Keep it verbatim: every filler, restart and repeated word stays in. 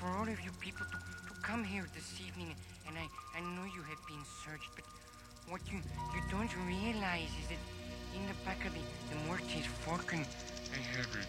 all of you people to, to come here this evening, and I, I know you have been searched, but what you, you don't realize is that in the back of the, the Mortis Falcon, I have a